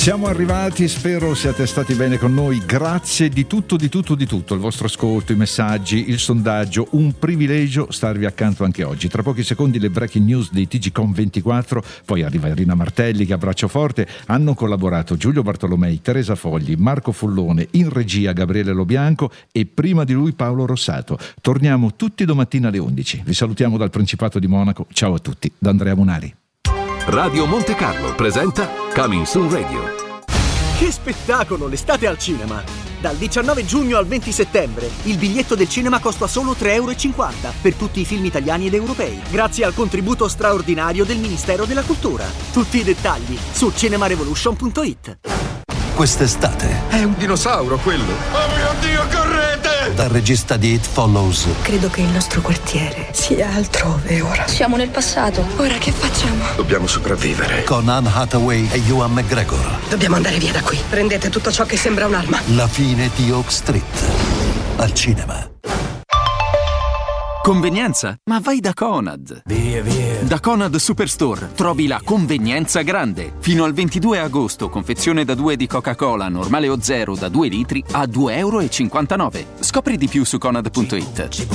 Siamo arrivati, spero siate stati bene con noi. Grazie di tutto, il vostro ascolto, i messaggi, il sondaggio, un privilegio starvi accanto anche oggi. Tra pochi secondi le breaking news di TGcom24, poi arriva Irina Martelli che abbraccio forte. Hanno collaborato Giulio Bartolomei, Teresa Fogli, Marco Fullone, in regia Gabriele Lobianco e prima di lui Paolo Rossato. Torniamo tutti domattina alle 11. Vi salutiamo dal Principato di Monaco. Ciao a tutti, da Andrea Munari. Radio Monte Carlo presenta Coming Soon Radio. Che spettacolo, l'estate al cinema! Dal 19 giugno al 20 settembre il biglietto del cinema costa solo €3,50 per tutti i film italiani ed europei, grazie al contributo straordinario del Ministero della Cultura. Tutti i dettagli su cinemarevolution.it. Quest'estate è un dinosauro quello. Oh mio Dio, correte! Dal regista di It Follows. Credo che il nostro quartiere sia altrove ora. Siamo nel passato. Ora che facciamo? Dobbiamo sopravvivere. Con Anne Hathaway e Ewan McGregor. Dobbiamo andare via da qui. Prendete tutto ciò che sembra un'arma. La fine di Oak Street. Al cinema. Convenienza? Ma vai da Conad. Via. Da Conad Superstore trovi la convenienza grande. Fino al 22 agosto, confezione da 2 di Coca-Cola, normale o zero da 2 litri a €2,59. Scopri di più su conad.it.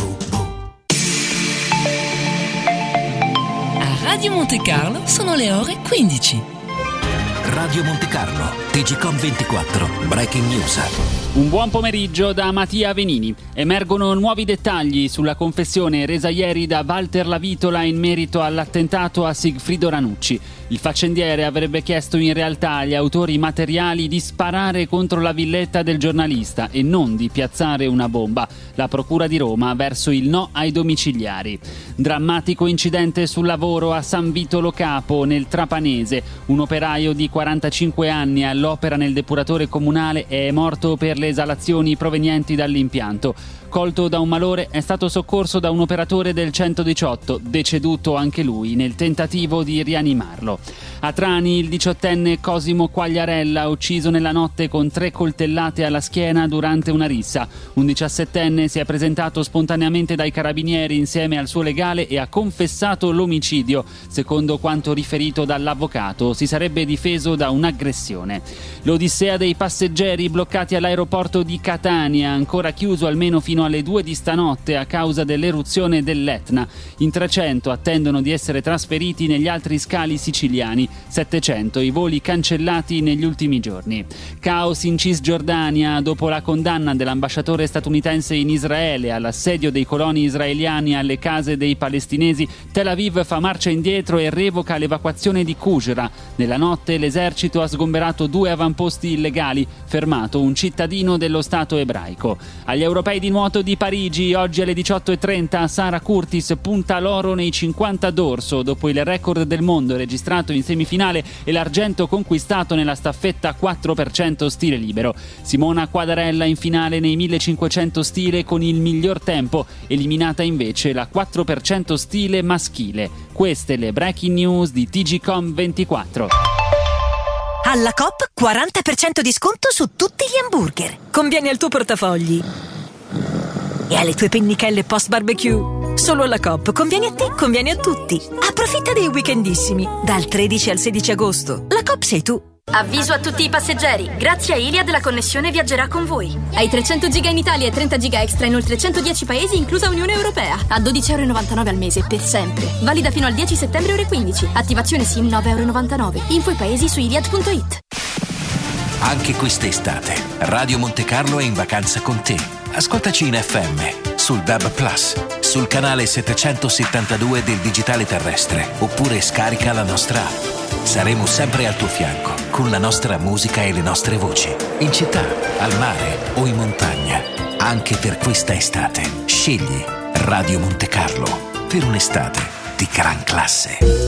A Radio Monte Carlo sono le ore 15. Radio Monte Carlo, TGcom24, Breaking News. Un buon pomeriggio da Mattia Venini. Emergono nuovi dettagli sulla confessione resa ieri da Walter Lavitola in merito all'attentato a Sigfrido Ranucci. Il faccendiere avrebbe chiesto in realtà agli autori materiali di sparare contro la villetta del giornalista e non di piazzare una bomba. La Procura di Roma verso il no ai domiciliari. Drammatico incidente sul lavoro a San Vito Lo Capo, nel Trapanese. Un operaio di 45 anni all'opera nel depuratore comunale è morto per le esalazioni provenienti dall'impianto. Colto da un malore, è stato soccorso da un operatore del 118, deceduto anche lui nel tentativo di rianimarlo. A Trani il 18enne Cosimo Quagliarella, ucciso nella notte con 3 coltellate alla schiena durante una rissa. Un 17enne si è presentato spontaneamente dai carabinieri insieme al suo legale e ha confessato l'omicidio. Secondo quanto riferito dall'avvocato, si sarebbe difeso da un'aggressione. L'odissea dei passeggeri bloccati all'aeroporto di Catania, ancora chiuso almeno fino alle 2 di stanotte a causa dell'eruzione dell'Etna. In 300 attendono di essere trasferiti negli altri scali siciliani, 700 i voli cancellati negli ultimi giorni. Caos in Cisgiordania dopo la condanna dell'ambasciatore statunitense in Israele all'assedio dei coloni israeliani alle case dei palestinesi. Tel Aviv fa marcia indietro e revoca l'evacuazione di Qusra. Nella notte l'esercito ha sgomberato 2 avamposti illegali, fermato un cittadino dello Stato ebraico. Agli europei di nuoto di Parigi, oggi alle 18:30 Sara Curtis punta l'oro nei 50 dorso dopo il record del mondo registrato in semifinale e l'argento conquistato nella staffetta 4% stile libero. Simona Quadarella in finale nei 1500 stile con il miglior tempo, eliminata invece la 4% stile maschile. Queste le breaking news di TGcom24. Alla Coop 40% di sconto su tutti gli hamburger. Conviene al tuo portafogli e alle tue pennichelle post barbecue. Solo alla Coop conviene a te, conviene a tutti. Approfitta dei weekendissimi dal 13 al 16 agosto. La Coop sei tu. Avviso a tutti i passeggeri, grazie a Iliad la connessione viaggerà con voi. Hai 300 giga in Italia e 30 giga extra in oltre 110 paesi, inclusa Unione Europea, a €12,99 al mese per sempre. Valida fino al 10 settembre ore 15. Attivazione SIM €9,99. Info i paesi su iliad.it. Anche quest'estate, Radio Monte Carlo è in vacanza con te. Ascoltaci in FM, sul DAB+, sul canale 772 del digitale terrestre, oppure scarica la nostra app. Saremo sempre al tuo fianco, con la nostra musica e le nostre voci. In città, al mare o in montagna. Anche per questa estate, scegli Radio Monte Carlo per un'estate di gran classe.